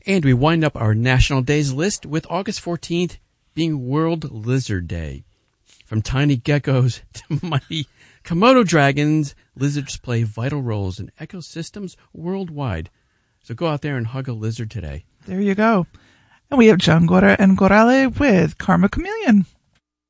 And we wind up our National Days list with August 14th being World Lizard Day. From tiny geckos to mighty Komodo dragons, lizards play vital roles in ecosystems worldwide. So go out there and hug a lizard today. There you go. And we have John Gora and Gorale with Karma Chameleon.